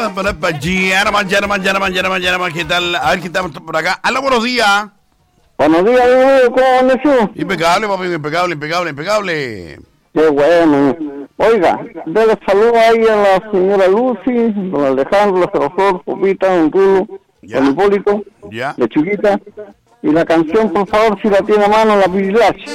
¿Qué tal? A ver qué estamos por acá. Hola, buenos días. Buenos días, ¿cómo amaneció? Impecable, papi, impecable. Qué bueno. Oiga, déle saludo ahí a la señora Lucy, don Alejandro, la profesor, Popita, don Rulo, don Hipólito, Ya. Lechuguita. Y la canción, por favor, si la tiene a mano, la Pilache.